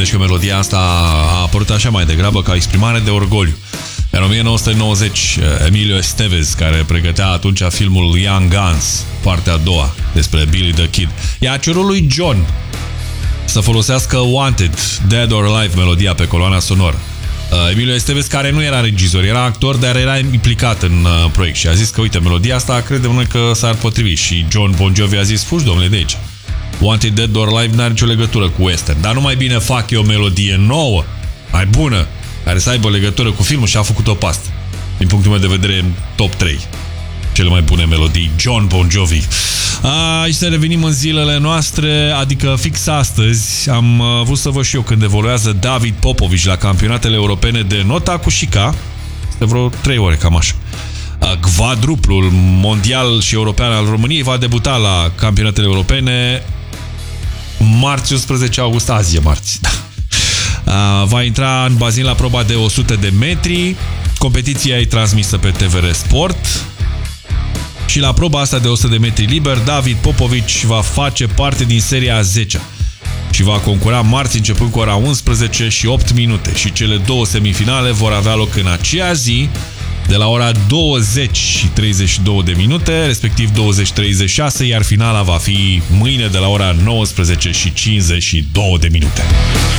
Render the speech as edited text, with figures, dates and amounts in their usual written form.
deci că melodia asta a apărut așa mai degrabă ca exprimare de orgoliu. În 1990, Emilio Estevez, care pregătea atunci filmul Young Guns, partea a doua, despre Billy the Kid, i-a cerut lui John să folosească Wanted, Dead or Alive, melodia pe coloana sonoră. Emilio Estevez, care nu era regizor, era actor, dar era implicat în proiect și a zis că, uite, melodia asta credem noi că s-ar potrivi. Și John Bon Jovi a zis, fugi, domnule, de aici. Wanted, Dead or Alive n-are nicio legătură cu western, dar nu mai bine fac eu o melodie nouă, mai bună, care să aibă legătură cu filmul, și a făcut-o pe asta. Din punctul meu de vedere, top 3 cele mai bune melodii, John Bon Jovi. Și să revenim în zilele noastre, adică fix astăzi. Am vrut să văd și eu când evoluează David Popovici la campionatele europene de nota cu șica. Este vreo 3 ore, cam așa. Quadruplul mondial și european al României va debuta la campionatele europene marți 11 august, azi e marți. Va intra în bazin la proba de 100 de metri. Competiția e transmisă pe TVR Sport. Și la proba asta de 100 de metri liber, David Popovici va face parte din seria a 10-a și va concura marți începând cu ora 11 și 8 minute. Și cele două semifinale vor avea loc în aceea zi, de la ora 20 și 32 de minute, respectiv 20:36, iar finala va fi mâine de la ora 19 și 52 de minute.